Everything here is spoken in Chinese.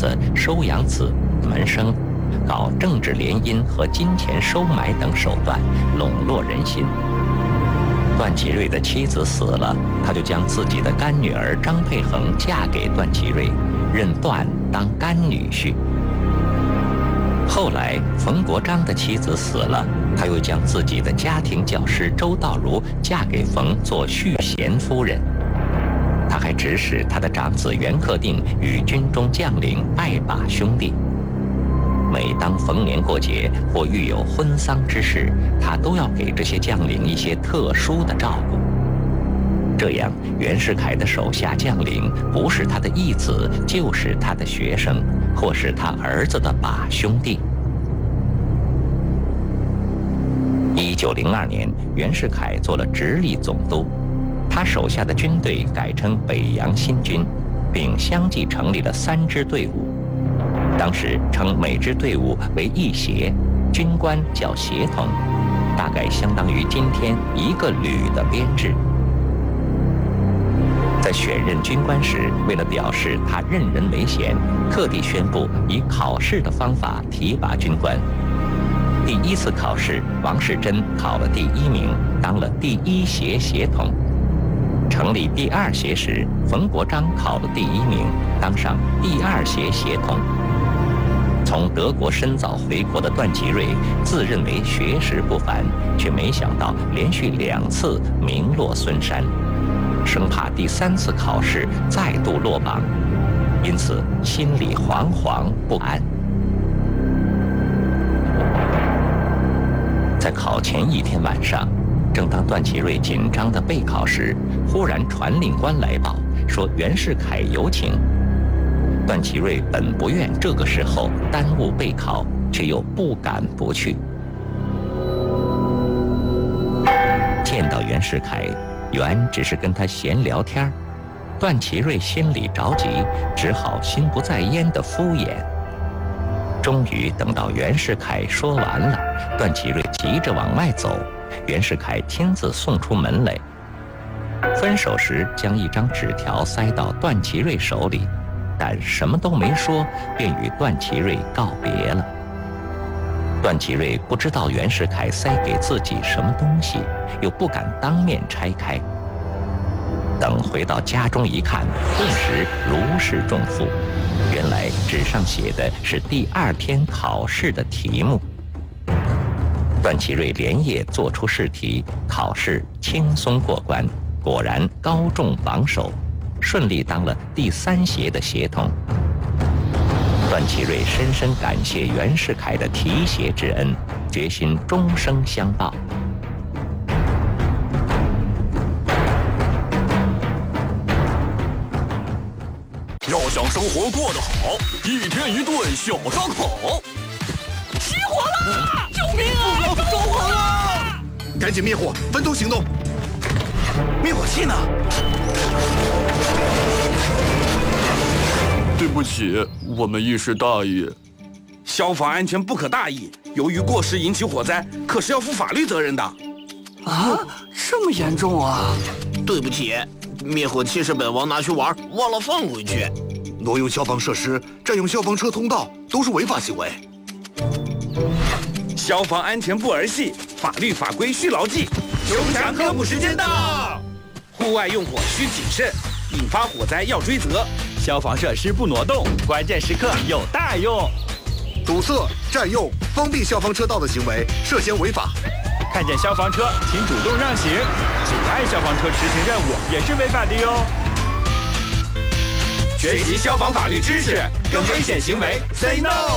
子、收养子、门生，搞政治联姻和金钱收买等手段笼络人心。段祺瑞的妻子死了，他就将自己的干女儿张佩衡嫁给段祺瑞，认段当干女婿。后来冯国璋的妻子死了，他又将自己的家庭教师周道儒嫁给冯做续弦夫人。他还指使他的长子袁克定与军中将领拜把兄弟。每当逢年过节或遇有婚丧之事，他都要给这些将领一些特殊的照顾。这样，袁世凯的手下将领不是他的义子，就是他的学生，或是他儿子的把兄弟。1902年，袁世凯做了直隶总督，他手下的军队改称北洋新军，并相继成立了3支队伍。当时称每支队伍为一协，军官叫协同，大概相当于今天1个旅的编制。在选任军官时，为了表示他任人唯贤，特地宣布以考试的方法提拔军官。第1次考试，王士珍考了第1名，当了第1协协统。成立第2协时，冯国璋考了第1名，当上第2协协统。从德国深造回国的段祺瑞自认为学识不凡，却没想到连续2次名落孙山，生怕第3次考试再度落榜，因此心里惶惶不安。在考前1天晚上，正当段祺瑞紧张的备考时，忽然传令官来报说袁世凯有请。段祺瑞本不愿这个时候耽误备考，却又不敢不去。见到袁世凯，袁只是跟他闲聊天，段祺瑞心里着急，只好心不在焉地敷衍。终于等到袁世凯说完了，段祺瑞急着往外走，袁世凯亲自送出门来。分手时将一张纸条塞到段祺瑞手里，但什么都没说，便与段祺瑞告别了。段祺瑞不知道袁世凯塞给自己什么东西，又不敢当面拆开。等回到家中一看，顿时如释重负。原来纸上写的是第2天考试的题目。段祺瑞连夜做出试题，考试轻松过关，果然高中榜首，顺利当了第3协的协统。段祺瑞深深感谢袁世凯的提携之恩，决心终生相报。 要想生活过得好，1天1顿小烧烤。 失火了！救命啊！ 着火了！ 赶紧灭火，分头行动。 灭火器呢？ 对不起，我们一时大意。 消防安全不可大意，由于过失引起火灾，可是要负法律责任的。 啊，这么严重啊！ 对不起，灭火器是本王拿去玩，忘了放回去。 挪用消防设施、占用消防车通道都是违法行为。 消防安全不儿戏，法律法规需牢记。 熊强科普时间到！ 户外用火需谨慎，引发火灾要追责。 消防设施不挪动，关键时刻有大用。 堵塞、占用、封闭消防车道的行为涉嫌违法。 看见消防车，请主动让行。阻碍消防车执行任务也是违法的哟。 学习消防法律知识，跟危险行为 say no。